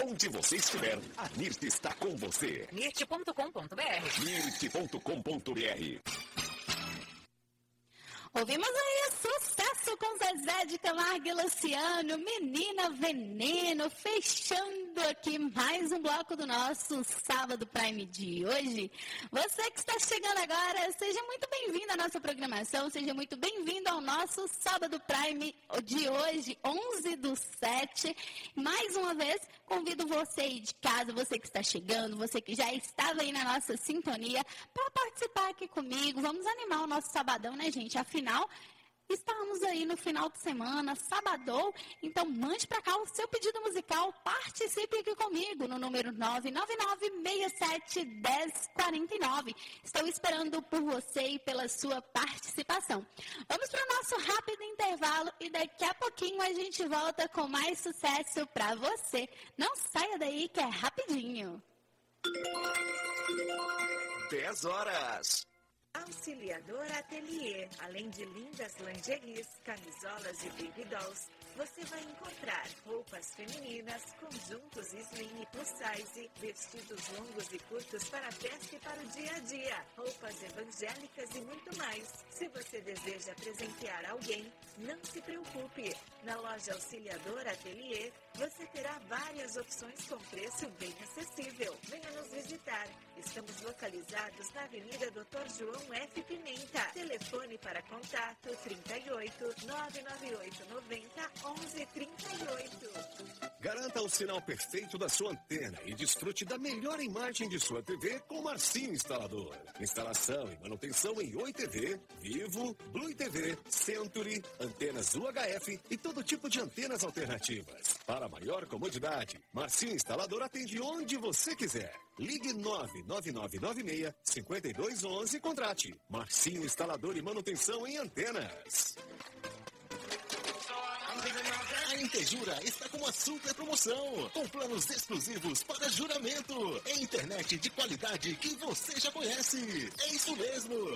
Onde você estiver, a NIRT está com você. NIRT.com.br. NIRT.com.br. Ouvimos aí sucesso com Zezé de Camargo e Luciano, Menina Veneno, fechando aqui mais um bloco do nosso Sábado Prime de hoje. Você que está chegando agora, seja muito bem-vindo à nossa programação, seja muito bem-vindo ao nosso Sábado Prime de hoje, 11/7. Mais uma vez, convido você aí de casa, você que está chegando, você que já estava aí na nossa sintonia, para participar aqui comigo. Vamos animar o nosso sabadão, né, gente? Afinal, estamos aí no final de semana, sabadão, então mande para cá o seu pedido musical, participe aqui comigo no número 999671049. Estou esperando por você e pela sua participação. Vamos para o nosso rápido intervalo e daqui a pouquinho a gente volta com mais sucesso para você. Não saia daí que é rapidinho. 10 horas. Auxiliador Atelier. Além de lindas lingeries, camisolas e baby dolls, você vai encontrar roupas femininas, conjuntos slim e plus size, vestidos longos e curtos para a festa e para o dia a dia, roupas evangélicas e muito mais. Se você deseja presentear alguém, não se preocupe. Na loja Auxiliador Atelier, você terá várias opções com preço bem acessível. Venha nos visitar. Estamos localizados na Avenida Dr. João F. Pimenta. Telefone para contato 38 998 90 11 38. Garanta o sinal perfeito da sua antena e desfrute da melhor imagem de sua TV com Marcinho Instalador. Instalação e manutenção em Oi TV, Vivo, Blue TV, Century, antenas UHF e todo tipo de antenas alternativas. Para maior comodidade, Marcinho Instalador atende onde você quiser. Ligue 99996-5211 e contrate. Marcinho Instalador e manutenção em antenas. A Intejura está com uma super promoção, com planos exclusivos para juramento. É internet de qualidade que você já conhece. É isso mesmo.